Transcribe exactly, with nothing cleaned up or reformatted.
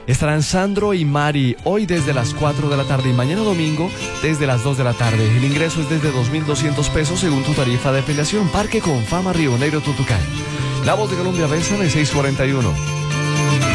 Estarán Sandro y Mari hoy desde las cuatro de la tarde y mañana domingo desde las dos de la tarde. El ingreso es desde dos mil doscientos pesos según tu tarifa de afiliación. Parque con Fama Río Negro Tutucán. La Voz de Colombia Bésame seiscientos cuarenta y uno.